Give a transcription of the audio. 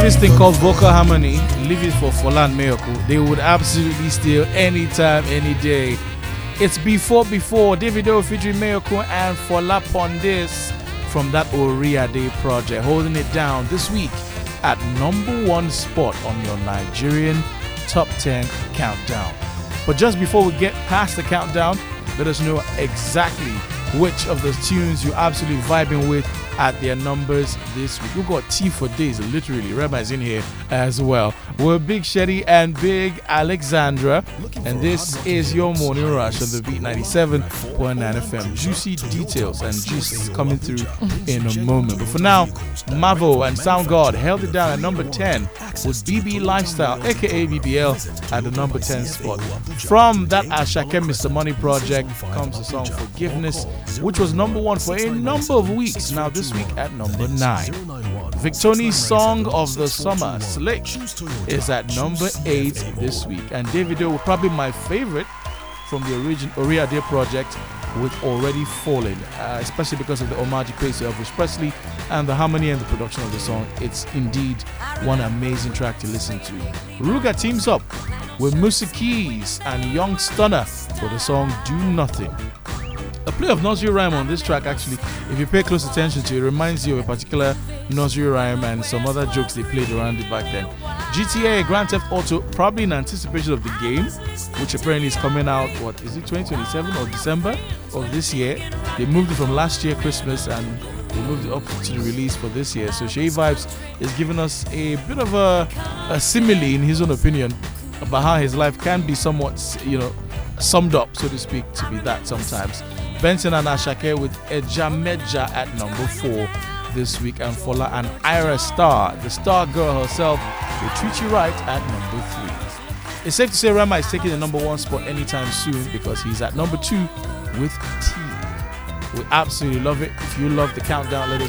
this thing called vocal harmony, leave it for Fola and Mayoko. They would absolutely steal anytime, any day. It's Before Davido featuring Mayoko and Fola Pondis from that Oria Day project, holding it down this week at number 1 spot on your Nigerian Top 10 countdown. But just before we get past the countdown, let us know exactly which of those tunes you're absolutely vibing with at their numbers this week. We've got T for days, literally. Rema is in here as well. We're Big Shetty and Big Alexandra, and this is your morning rush on the Beat 97.9 FM. Juicy details and juice coming through in a moment. But for now, Mavo and Sound God held it down at number 10 with BB Lifestyle, aka BBL, at the number 10 spot. From that Ashake Mr. Money project comes the song Forgiveness, which was number 1 for a number of weeks. Now this week at number 9. Victoni's Song of the Summer, Slick, is at number 8 this week. And Davido, probably my favorite from the original Oria Day project, with Already Falling, especially because of the homage pace of Elvis Presley and the harmony and the production of the song. It's indeed one amazing track to listen to. Ruga teams up with Musa Keys and Young Stunner for the song Do Nothing. A play of nursery rhyme on this track, actually, if you pay close attention to it, reminds you of a particular nursery rhyme and some other jokes they played around it back then. GTA Grand Theft Auto, probably in anticipation of the game, which apparently is coming out, 2027 or December of this year. They moved it from last year Christmas and they moved it up to the release for this year. So Shay Vibes is giving us a bit of a simile, in his own opinion, about how his life can be somewhat, summed up, so to speak, to be that sometimes. Benson and Ashake with Ejameja at number 4 this week, and Fola and Ira Star, the star girl herself, will treat you right at number 3. It's safe to say Rama is taking the number 1 spot anytime soon because he's at number 2 with T. We absolutely love it. If you love the countdown, let us